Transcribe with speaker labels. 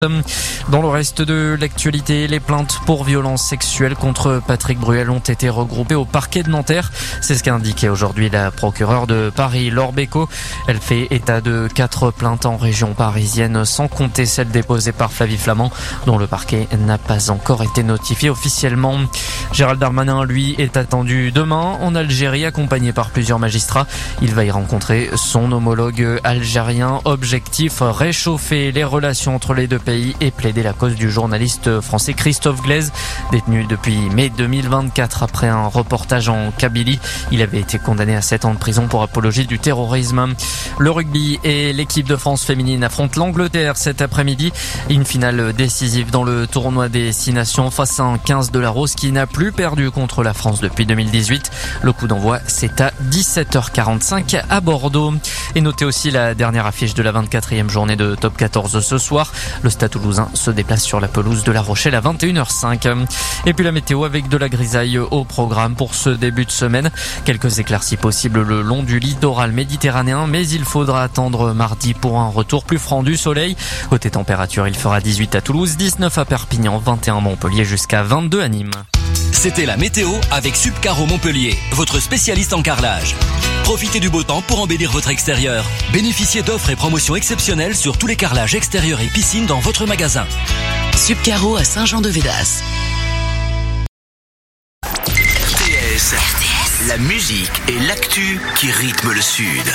Speaker 1: Dans le reste de l'actualité, les plaintes pour violences sexuelles contre Patrick Bruel ont été regroupées au parquet de Nanterre. C'est ce qu'a indiqué aujourd'hui la procureure de Paris, Laure Bécaud. Elle fait état de 4 plaintes en région parisienne, sans compter celle déposée par Flavie Flament, dont le parquet n'a pas encore été notifié officiellement. Gérald Darmanin, lui, est attendu demain en Algérie, accompagné par plusieurs magistrats. Il va y rencontrer son homologue algérien. Objectif, réchauffer les relations entre les deux pays et plaider la cause du journaliste français Christophe Glaise, détenu depuis mai 2024 après un reportage en Kabylie. Il avait été condamné à 7 ans de prison pour apologie du terrorisme. Le rugby et l'équipe de France féminine affrontent l'Angleterre cet après-midi. Une finale décisive dans le tournoi des 6 nations face à un 15 de la Rose qui n'a plus perdu contre la France depuis 2018. Le coup d'envoi, c'est à 17h45 à Bordeaux. Et notez aussi la dernière affiche de la 24e journée de Top 14 ce soir. Le Stade Toulousain se déplace sur la pelouse de La Rochelle à 21h05. Et puis la météo avec de la grisaille au programme pour ce début de semaine. Quelques éclaircies possibles le long du littoral méditerranéen, mais il faudra attendre mardi pour un retour plus franc du soleil. Côté température, il fera 18 à Toulouse, 19 à Perpignan, 21 à Montpellier jusqu'à 22 à Nîmes.
Speaker 2: C'était la météo avec Subcaro Montpellier, votre spécialiste en carrelage. Profitez du beau temps pour embellir votre extérieur. Bénéficiez d'offres et promotions exceptionnelles sur tous les carrelages extérieurs et piscines dans votre magasin.
Speaker 3: Subcaro à Saint-Jean-de-Védas.
Speaker 2: RTS, la musique et l'actu qui rythment le Sud.